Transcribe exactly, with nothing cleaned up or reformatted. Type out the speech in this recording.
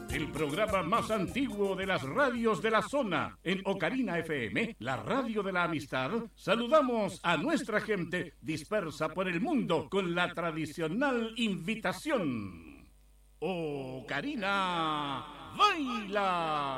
el programa más antiguo de las radios de la zona. En Ocarina F M, la radio de la amistad, saludamos a nuestra gente dispersa por el mundo con la tradicional invitación. Ocarina, baila.